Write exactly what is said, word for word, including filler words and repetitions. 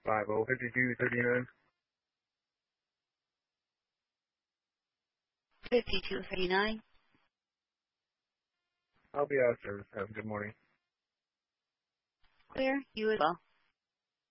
five zero fifty-two thirty-nine. fifty-two thirty-nine. I'll be out of service. Have a good morning. Clear. You as well.